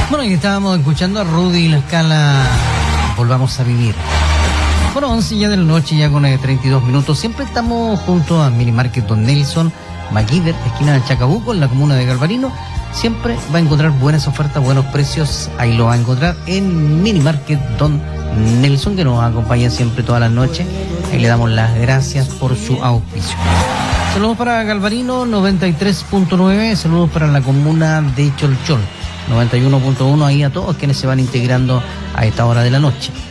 Bueno, y estábamos escuchando a Rudy y La Scala, Volvamos a Vivir. Bueno, 11 ya de la noche, ya con 32 minutos. Siempre estamos junto a Mini Market Don Nelson, MacGyver, esquina de Chacabuco, en la comuna de Galvarino. Siempre va a encontrar buenas ofertas, buenos precios. Ahí lo va a encontrar en Mini Market Don Nelson, que nos acompaña siempre todas las noches. Ahí le damos las gracias por su auspicio. Saludos para Galvarino 93.9, saludos para la comuna de Cholchol 91.1, ahí a todos quienes se van integrando a esta hora de la noche.